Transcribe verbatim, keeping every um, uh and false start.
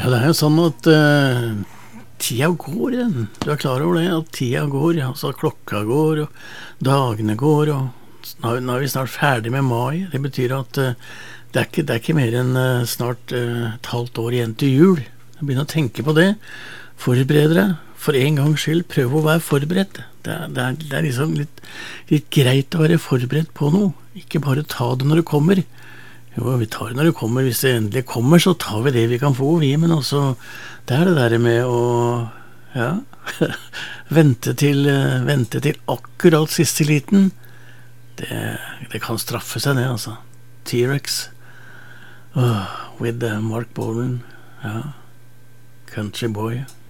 Ja, det er jo sånn at uh, tida går igjen. Du er klar over det, at tida går, altså klokka går, og dagene går, og nå, nå er vi snart ferdig med mai. Det betyr at uh, det, er ikke, det er ikke mer enn uh, snart uh, et halvt år igjen til jul. Jeg begynner å tenke på det. Forbered deg. For en gangs skyld, prøv å være forberedt. Det er, det er, det er liksom litt, litt greit å være forberedt på noe. Ikke bare ta det når det kommer. Jo, vi tar det når det kommer. Hvis det endelig kommer, så tar vi det vi kan få, vi. Men også, det er det der med å, ja, vente til, vente til akkurat siste liten. Det, det kan straffe seg det, altså. T-Rex. Oh, with uh, Mark Bolan. Ja. Country Boy.